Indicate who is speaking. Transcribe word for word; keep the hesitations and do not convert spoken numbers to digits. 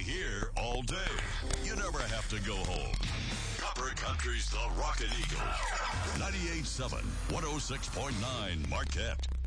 Speaker 1: here all day. You never have to go home. Copper Country's The Rockin' Eagle. ninety-eight point seven, one oh six point nine Marquette.